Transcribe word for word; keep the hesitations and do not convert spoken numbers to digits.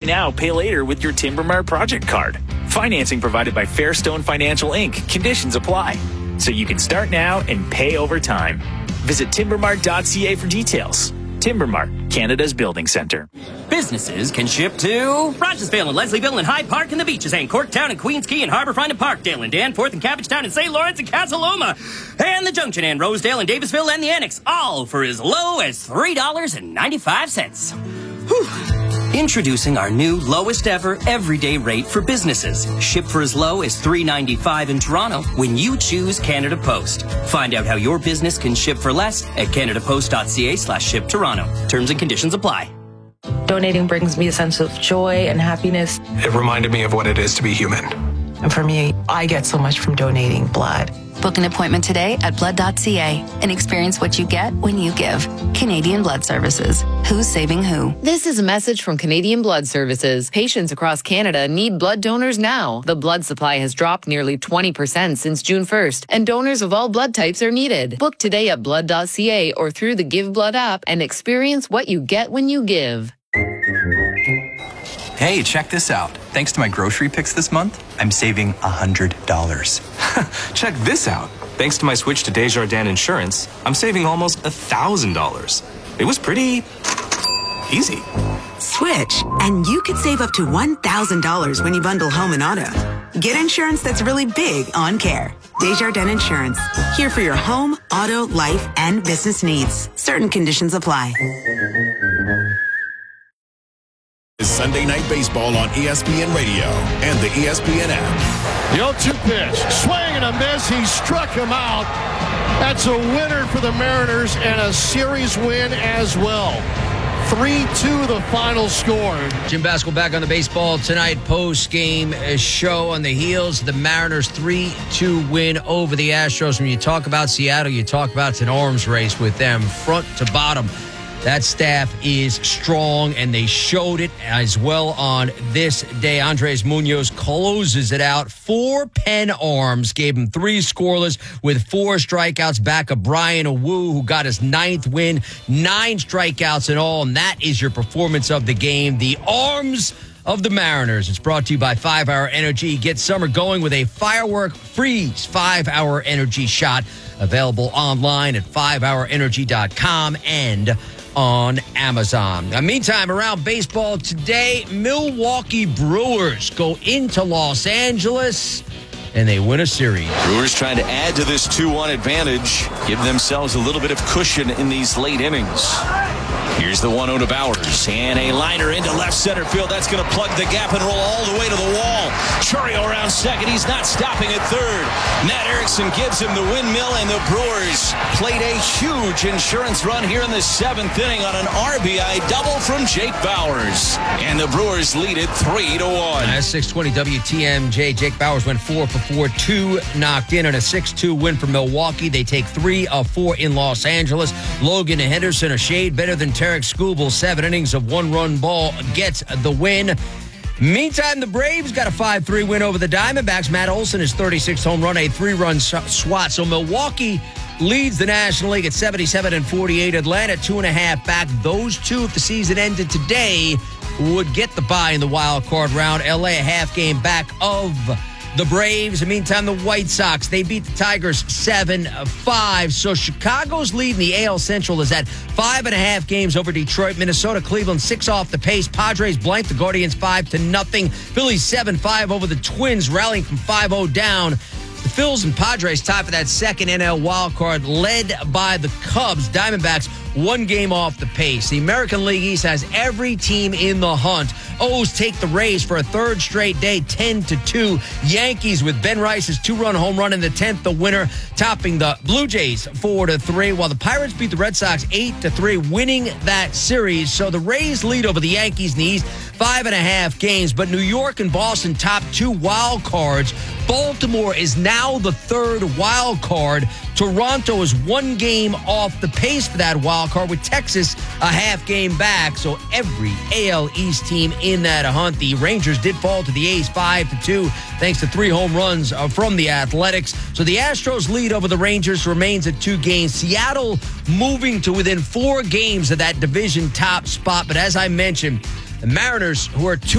now, pay later with your Timbermart project card. Financing provided by Fairstone Financial Incorporated. Conditions apply. So you can start now and pay over time. Visit timbermart dot c a for details. Timbermart, Canada's building center. Businesses can ship to Rochesville and Leslieville and Hyde Park and the beaches and Corktown and Queens Quay and Harbourfront and Parkdale and Danforth and Cabbagetown and Saint Lawrence and Casaloma and the Junction and Rosedale and Davisville and the Annex, all for as low as three dollars and ninety-five cents. Whew. Introducing our new lowest ever everyday rate for businesses. Ship for as low as three dollars and ninety-five cents in Toronto when you choose Canada Post. Find out how your business can ship for less at canadapost.ca slash ship Toronto. Terms and conditions apply. Donating brings me a sense of joy and happiness. It reminded me of what it is to be human. And for me, I get so much from donating blood. Book an appointment today at blood dot c a and experience what you get when you give. Canadian Blood Services. Who's saving who? This is a message from Canadian Blood Services. Patients across Canada need blood donors now. The blood supply has dropped nearly twenty percent since June first, and donors of all blood types are needed. Book today at blood dot c a or through the Give Blood app and experience what you get when you give. Hey, check this out. Thanks to my grocery picks this month, I'm saving one hundred dollars. Check this out. Thanks to my switch to Desjardins Insurance, I'm saving almost one thousand dollars. It was pretty easy. Switch, and you could save up to one thousand dollars when you bundle home and auto. Get insurance that's really big on care. Desjardins Insurance. Here for your home, auto, life, and business needs. Certain conditions apply. Sunday Night Baseball on E S P N Radio and the E S P N app. The oh two pitch, swing and a miss. He struck him out. That's a winner for the Mariners and a series win as well. three two the final score. Jim Baskel back on the Baseball Tonight post-game show on the heels of the Mariners' three two win over the Astros. When you talk about Seattle, you talk about it's an arms race with them front to bottom. That staff is strong, and they showed it as well on this day. Andres Munoz closes it out. Four pen arms gave him three scoreless with four strikeouts back of Brian Wu, who got his ninth win. Nine strikeouts in all, and that is your performance of the game. The arms of the Mariners. It's brought to you by five hour Energy. Get summer going with a firework freeze five hour Energy shot. Available online at five hour energy dot com and on Amazon. Now, meantime, around baseball today, Milwaukee Brewers go into Los Angeles and they win a series. Brewers trying to add to this two one advantage, give themselves a little bit of cushion in these late innings. Here's the one oh to Bowers, and a liner into left center field. That's going to plug the gap and roll all the way to the wall. Chourio around second. He's not stopping at third. Matt Erickson gives him the windmill, and the Brewers played a huge insurance run here in the seventh inning on an R B I double from Jake Bowers. And the Brewers lead it three to one. At six twenty W T M J, Jake Bowers went four for four, two knocked in, and a six two win for Milwaukee. They take three of four in Los Angeles. Logan Henderson, a shade better than Tarek Skubal, seven innings of one-run ball, gets the win. Meantime, the Braves got a five three win over the Diamondbacks. Matt Olson, his thirty-sixth home run, a three-run swat. So Milwaukee leads the National League at seventy-seven and forty-eight. Atlanta, two and a half back. Those two, if the season ended today, would get the bye in the wild card round. L A a half game back of the Braves. Meantime, the White Sox, they beat the Tigers seven five. So Chicago's lead in the A L Central is at five and a half games over Detroit. Minnesota, Cleveland, six off the pace. Padres blank the Guardians five to nothing. Phillies seven five over the Twins, rallying from five oh down. The Phils and Padres tie for that second N L wild card, led by the Cubs. Diamondbacks one game off the pace. The American League East has every team in the hunt. O's take the Rays for a third straight day, ten to two. Yankees with Ben Rice's two-run home run in the tenth, the winner, topping the Blue Jays four to three, while the Pirates beat the Red Sox eight to three, winning that series. So the Rays lead over the Yankees in the East, five and a half games. But New York and Boston top two wild cards. Baltimore is now the third wild card. Toronto is one game off the pace for that wild card, with Texas a half game back. So every A L East team in that hunt. The Rangers did fall to the A's five to two, thanks to three home runs from the Athletics. So the Astros lead over the Rangers remains at two games. Seattle moving to within four games of that division top spot. But as I mentioned, the Mariners, who are two